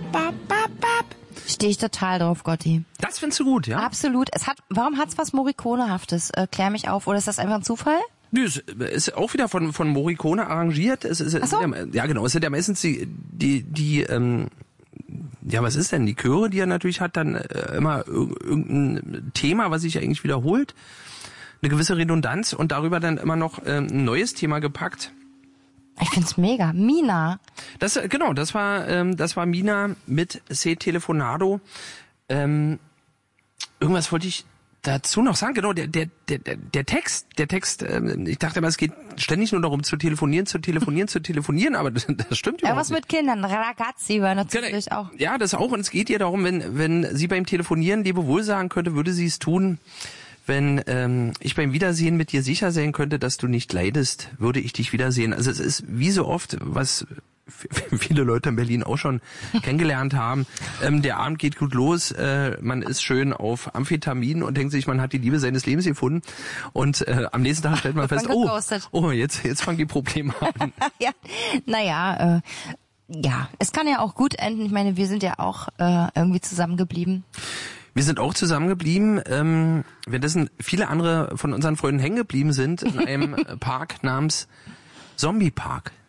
Stehe ich total drauf, Gotti. Das findest du gut, ja? Absolut. Warum hat's was Morricone-haftes? Klär mich auf. Oder ist das einfach ein Zufall? Nö, es ist auch wieder von Morricone arrangiert. Es ist, Ach so. ja genau, es sind ja meistens ja, was ist denn? Die Chöre, die er natürlich hat, dann immer irgendein Thema, was sich eigentlich wiederholt. Eine gewisse Redundanz und darüber dann immer noch ein neues Thema gepackt. Ich find's mega. Mina. Das war Mina mit Se Telefonado. Irgendwas wollte ich dazu noch sagen. Genau, der Text, ich dachte immer, es geht ständig nur darum zu telefonieren, aber das stimmt überhaupt Ja, was nicht. mit Kindern? Ragazzi war natürlich auch. Ja, das auch. Und es geht ihr darum, wenn sie beim Telefonieren Lebewohl sagen könnte, würde sie es tun. Wenn ich beim Wiedersehen mit dir sicher sein könnte, dass du nicht leidest, würde ich dich wiedersehen. Also es ist wie so oft, was viele Leute in Berlin auch schon kennengelernt haben. Der Abend geht gut los, man ist schön auf Amphetamin und denkt sich, man hat die Liebe seines Lebens gefunden. Und am nächsten Tag stellt man fest, jetzt fangen die Probleme an. Ja, naja, ja, es kann ja auch gut enden. Ich meine, wir sind ja auch irgendwie zusammengeblieben. Wir sind auch zusammengeblieben, währenddessen viele andere von unseren Freunden hängen geblieben sind in einem Park namens Zombie Park.